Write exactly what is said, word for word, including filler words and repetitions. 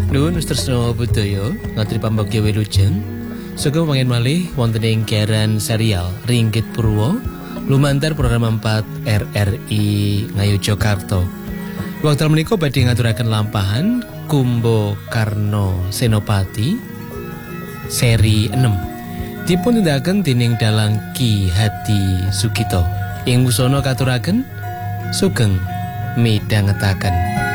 Nuwun Tresno Budaya ngatri pambagya wilujeng. Sugeng panggen malih wonten ing siaran serial Ringgit Purwo lumantar program empat R R I Ngayogyakarta. Wekdal menika badhe ngaturaken lampahan Kumbo Karno Senopati seri enam. Dipun tindakaken dening dalang Ki Hadi Sugito. Ing musana katuraken sugeng midhangetaken.